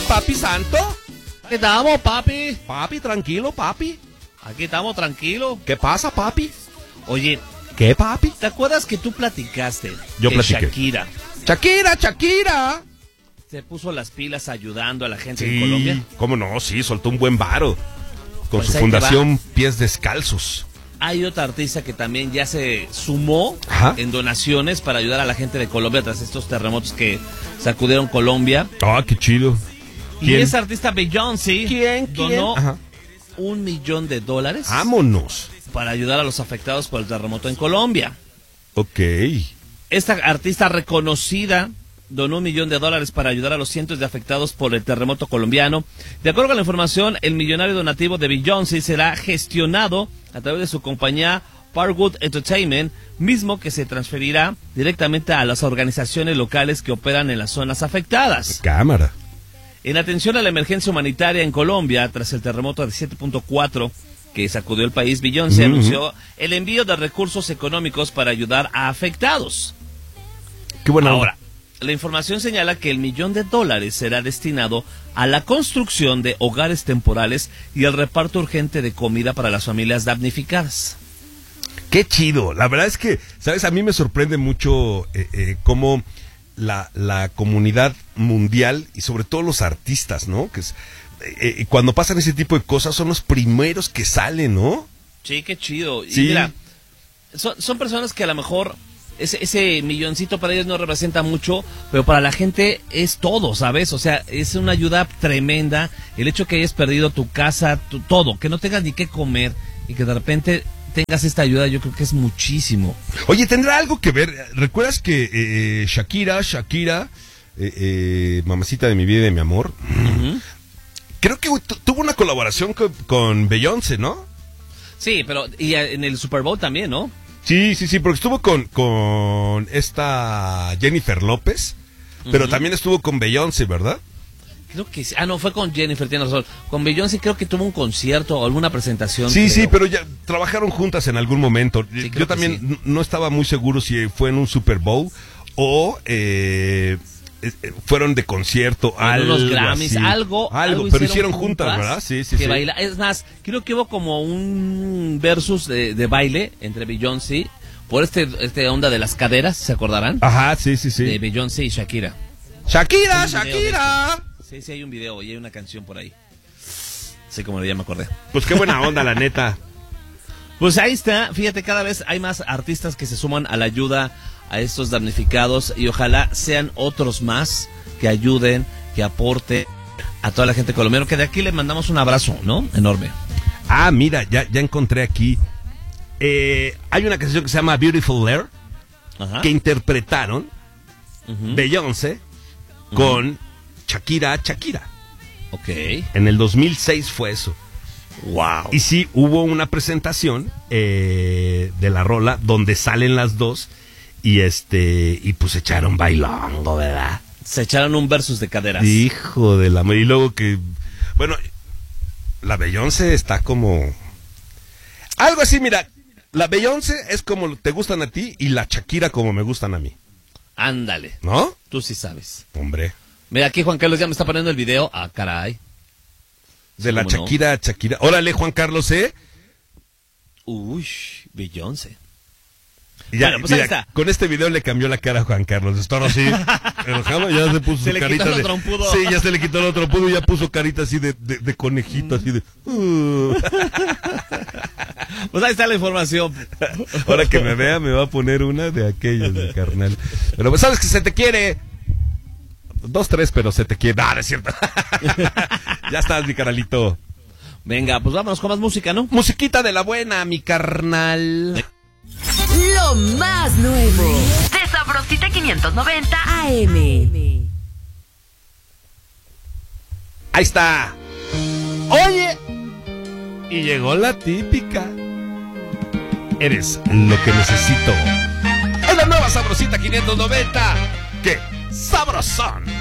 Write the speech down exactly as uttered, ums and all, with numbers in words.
papi santo. ¿Qué estamos, papi? Papi, tranquilo, papi. Aquí estamos, tranquilo. ¿Qué pasa, papi? Oye, ¿qué, papi? ¿te acuerdas que tú platicaste? Yo que platiqué. Shakira Shakira, Shakira. se puso las pilas ayudando a la gente Sí, en Colombia. cómo no, sí, soltó un buen varo. Con Pues su ahí te fundación Pies Descalzos. Hay otra artista que también ya se sumó Ajá. en donaciones para ayudar a la gente de Colombia tras estos terremotos que sacudieron Colombia. Ah, qué chido. Y ¿Quién? esa artista Beyoncé ¿Quién? ¿Quién? donó Ajá. un millón de dólares Vámonos. para ayudar a los afectados por el terremoto en Colombia. Ok. Esta artista reconocida donó un millón de dólares para ayudar a los cientos de afectados por el terremoto colombiano. De acuerdo con la información, el millonario donativo de Beyoncé será gestionado a través de su compañía Parkwood Entertainment, mismo que se transferirá directamente a las organizaciones locales que operan en las zonas afectadas. Cámara. En atención a la emergencia humanitaria en Colombia, tras el terremoto de siete punto cuatro que sacudió el país, Beyoncé Uh-huh. anunció el envío de recursos económicos para ayudar a afectados. Qué buena Ahora, onda. la información señala que el millón de dólares será destinado a la construcción de hogares temporales y el reparto urgente de comida para las familias damnificadas. Qué chido. La verdad es que, ¿sabes? A mí me sorprende mucho eh, eh, cómo la, la comunidad mundial y sobre todo los artistas, ¿no? Que es, eh, eh, cuando pasan ese tipo de cosas son los primeros que salen, ¿no? Sí, qué chido. Y Sí. mira, son, son personas que a lo mejor ese, ese milloncito para ellos no representa mucho, pero para la gente es todo, ¿sabes? O sea, es una ayuda tremenda. El hecho que hayas perdido tu casa, tu, todo, que no tengas ni qué comer y que de repente tengas esta ayuda, yo creo que es muchísimo. Oye, ¿tendrá algo que ver? ¿Recuerdas que eh, Shakira, Shakira, eh, eh, mamacita de mi vida y de mi amor, Uh-huh. creo que tu- tuvo una colaboración con, con Beyoncé, ¿no? Sí, pero y en el Super Bowl también, ¿no? Sí, sí, sí, porque estuvo con, con esta Jennifer López, pero Ujú. también estuvo con Beyoncé, ¿verdad? Creo que sí. Ah, no, fue con Jennifer, tienes razón. Con Beyoncé creo que tuvo un concierto o alguna presentación. Sí, creo. sí, pero ya trabajaron juntas en algún momento. Sí, creo Yo que también sí. n- no estaba muy seguro si fue en un Super Bowl o eh, eh, fueron de concierto, En algo unos Grammys, así. algo, algo, pero hicieron juntas, ¿verdad? Sí, sí, que sí. baila- Es más, creo que hubo como un versus de, de baile entre Beyoncé por este, este onda de las caderas, ¿se acordarán? Ajá, sí, sí, sí. De Beyoncé y Shakira. Shakira, Hay un video, Shakira. Sí, sí, hay un video y hay una canción por ahí. Sí, como ya me acordé. Pues qué buena onda, la neta. Pues ahí está, fíjate, cada vez hay más artistas que se suman a la ayuda a estos damnificados y ojalá sean otros más que ayuden, que aporten a toda la gente colombiana, que de aquí le mandamos un abrazo, ¿no? Enorme. Ah, mira, ya, ya encontré aquí. Eh, hay una canción que se llama Beautiful Lair Ajá. que interpretaron Ujú. Beyoncé con Shakira, Shakira. Ok. En el dos mil seis fue eso. Wow. Y sí, hubo una presentación eh, de la rola donde salen las dos y este y pues echaron bailando, ¿verdad? Se echaron un versus de caderas. Hijo de la... Y luego que... Bueno, la Beyoncé está como... Algo así, mira. La Beyoncé es como te gustan a ti y la Shakira como me gustan a mí. Ándale. ¿No? Tú sí sabes. Hombre. Mira, aquí Juan Carlos ya me está poniendo el video. Ah, caray. De la ¿Cómo no? Shakira a Shakira. Órale, Juan Carlos, ¿eh? Uy, Beyoncé. Ya, Bueno, pues ahí mira, está. con este video le cambió la cara a Juan Carlos. Estaba así, enojado, ya se puso Se su le carita quitó lo de... trompudo. Sí, ya se le quitó el otro pudo y ya puso carita así de, de, de conejito, así de... uh. Pues ahí está la información. Ahora que me vea me va a poner una de aquellas, de carnal. Pero pues sabes que se te quiere. Dos, tres, pero se te quiere. Ah, no es cierto. Ya estás, mi carnalito. Venga, pues vámonos con más música, ¿no? Musiquita de la buena, mi carnal. Lo más nuevo de Sabrosita quinientos noventa A M. Ahí está. Oye. Y llegó la típica. Eres lo que necesito. Es la nueva Sabrosita quinientos noventa. ¡Qué sabrosón!